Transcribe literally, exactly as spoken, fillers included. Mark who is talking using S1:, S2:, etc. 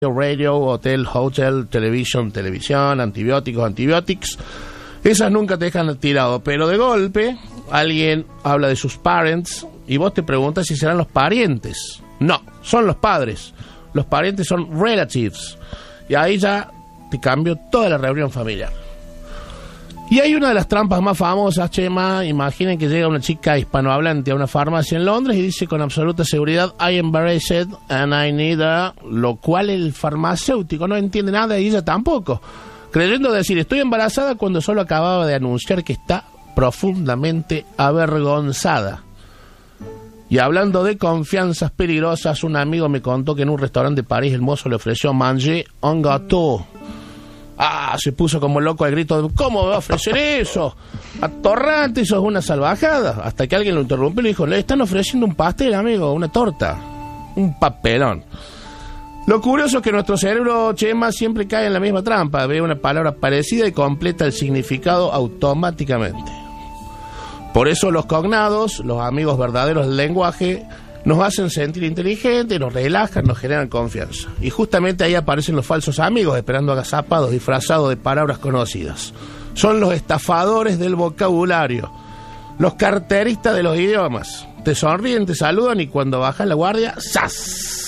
S1: radio, hotel, hotel, television, televisión, antibióticos, antibiotics. Esas nunca te dejan tirado, pero de golpe alguien habla de sus parents y vos te preguntas si serán los parientes. No, son los padres. Los parientes son relatives. Y ahí ya te cambió toda la reunión familiar. Y hay una de las trampas más famosas, Chema. Imaginen que llega una chica hispanohablante a una farmacia en Londres y dice con absoluta seguridad, I am embarrassed and I need a... Lo cual el farmacéutico no entiende nada y ella tampoco. Creyendo decir, estoy embarazada cuando solo acababa de anunciar que está profundamente avergonzada. Y hablando de confianzas peligrosas, un amigo me contó que en un restaurante de París el mozo le ofreció manger un gâteau. Ah, se puso como loco al grito de, ¿cómo me va a ofrecer eso? Atorrante, eso es una salvajada. Hasta que alguien lo interrumpió y le dijo, le están ofreciendo un pastel, amigo, una torta. Un papelón. Lo curioso es que nuestro cerebro, Chema, siempre cae en la misma trampa. Ve una palabra parecida y completa el significado automáticamente. Por eso los cognados, los amigos verdaderos del lenguaje, nos hacen sentir inteligentes, nos relajan, nos generan confianza. Y justamente ahí aparecen los falsos amigos, esperando agazapados, disfrazados de palabras conocidas. Son los estafadores del vocabulario, los carteristas de los idiomas. Te sonríen, te saludan y cuando bajan la guardia, ¡zas!